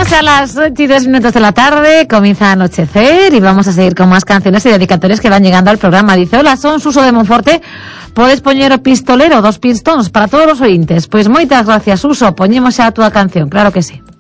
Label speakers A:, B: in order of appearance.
A: Llegamos a las 8:02 de la tarde, comienza a anochecer y vamos a seguir con más canciones y dedicatorias que van llegando al programa. Dice, hola, son Suso de Monforte, podes poñer o pistolero, 2 pistons para todos os ointes. Pois moitas gracias, Suso, poñemos a túa canción, claro que sí.